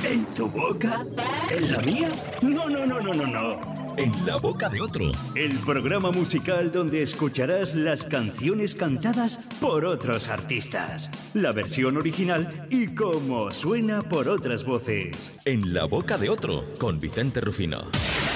¿En tu boca? ¿En la mía? No, no, no, no, no, no. En la boca de otro. El programa musical donde escucharás las canciones cantadas por otros artistas, la versión original y cómo suena por otras voces. En la boca de otro, con Vicente Rufino.